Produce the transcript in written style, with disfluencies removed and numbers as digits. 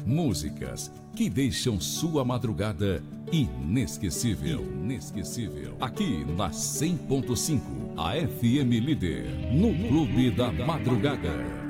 Músicas que deixam sua madrugada inesquecível. Aqui na 100.5, a FM Líder, no Clube da Madrugada.